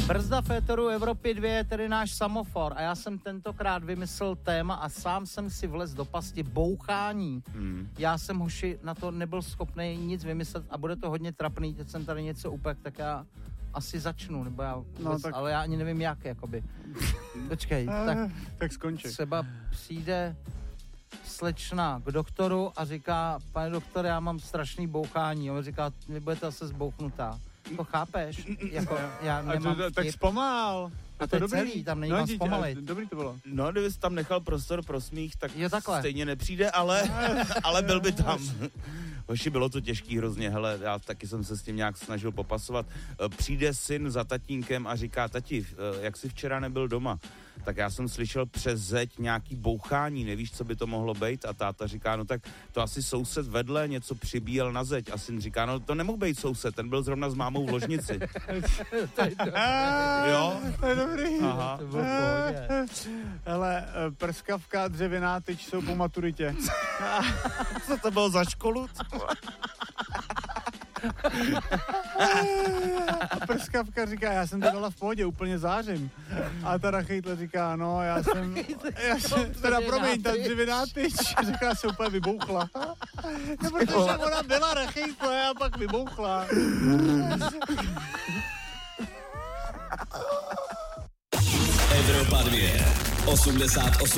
Brzda féteru Evropy 2 je tedy náš semafor a já jsem tentokrát vymyslel téma a sám jsem si vlez do pasti bouchání. Já jsem, hoši, na to nebyl schopný nic vymyslet a bude to hodně trapný, teď jsem tady něco upek, tak já asi začnu, nebo já vůbec, tak... ale já ani nevím jak, jakoby. Počkej, tak skončí. Třeba přijde slečna k doktoru a říká, pane doktore, já mám strašný bouchání. On říká, vy budete zase zbouchnutá. To chápeš? Jako, já nemám tak zpomal. A to je dobrý. Celý, tam není mám zpomalit. Dobrý to bylo. No, kdyby jsi tam nechal prostor pro smích, tak stejně nepřijde, ale byl by tam. Hoši, bylo to těžký hrozně, hele, já taky jsem se s tím nějak snažil popasovat. Přijde syn za tatínkem a říká, tati, jak jsi včera nebyl doma? Tak já jsem slyšel přes zeď nějaký bouchání, nevíš, co by to mohlo být? A táta říká, no tak to asi soused vedle něco přibíjel na zeď. A syn říká, no to nemohl být soused, ten byl zrovna s mámou v ložnici. Jo? To je dobrý. Aha. To bylo v pohodě. Hele, prskavka, dřevěná tyč jsou po maturitě. Co to bylo za školu? A prskavka říká, já jsem to dala v pohodě, úplně zářím. A ta Rachejtle říká, no já jsem teda promiň, ta dřevěná tyč, říká, se úplně vybouchla. No, protože ona byla Rachejtle a pak vybouchla. Evropa 2, 88